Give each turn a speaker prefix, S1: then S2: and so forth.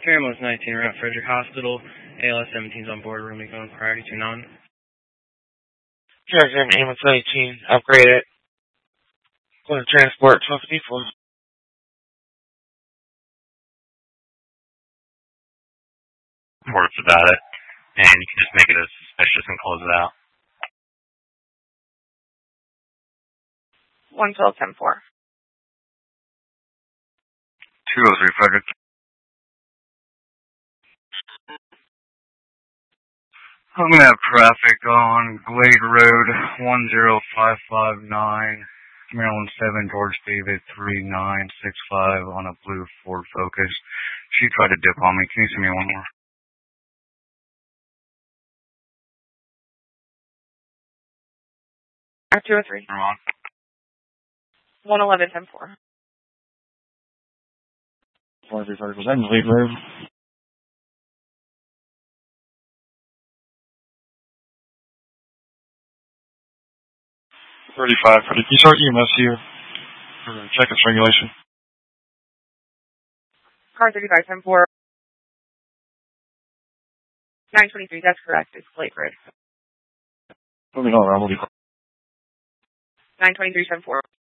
S1: Ambulance 19, route Frederick Hospital. ALS 17 is on board. Room going priority to non.
S2: Charger Ambulance 19, upgrade it. Going to transport 1254.
S3: Words about it, and you can just make it as suspicious and close it out.
S4: 112-10-4.
S3: 203 Frederick. I'm going to have traffic on Glade Road 10559, Maryland 7, George David 3965 on a blue Ford Focus. She tried to dip on me. Can you send me one more?
S4: R203.
S3: I'm on.
S4: 111-10-4.
S5: 43 Frederick, was that in the lead road? 35 Frederick, you start EMS here for check its regulation.
S4: Car 35-10-4. 923, that's correct. It's Lake Ridge.
S5: Moving on, Ron, we'll be
S4: 923-10-4.